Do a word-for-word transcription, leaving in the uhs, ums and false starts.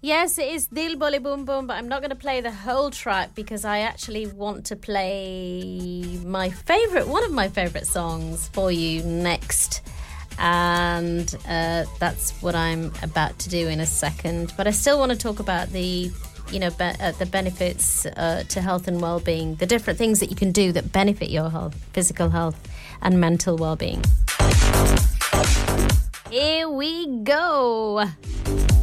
Yes, it is Dil Bole Boom Boom, but I'm not going to play the whole track because I actually want to play my favourite, one of my favourite songs for you next. And uh, that's what I'm about to do in a second. But I still want to talk about the, you know, be- uh, the benefits uh, to health and well-being, the different things that you can do that benefit your health, physical health and mental well-being. Here we go.